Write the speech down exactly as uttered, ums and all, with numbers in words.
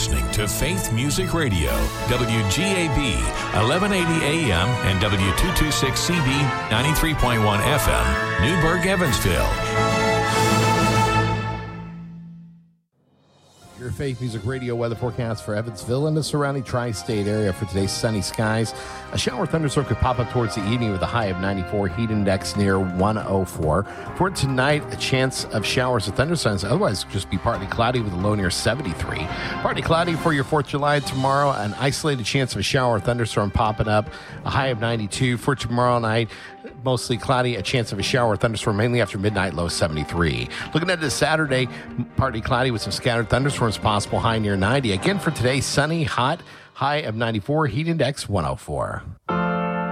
listening to Faith Music Radio, W G A B, eleven eighty A M and W two twenty-six C B, ninety-three point one F M, Newburgh, Evansville. Your Faith Music Radio weather forecast for Evansville and the surrounding tri-state area for today's sunny skies. A shower thunderstorm could pop up towards the evening with a high of ninety-four, heat index near one oh four. For tonight, a chance of showers or thunderstorms. Otherwise, just be partly cloudy with a low near seventy-three. Partly cloudy for your fourth of July tomorrow. An isolated chance of a shower or thunderstorm popping up. A high of ninety-two. For tomorrow night, mostly cloudy, a chance of a shower or thunderstorm mainly after midnight, low seventy-three. Looking at this Saturday, partly cloudy with some scattered thunderstorms possible, high near ninety. Again for today, sunny, hot, high of ninety-four, heat index one oh four.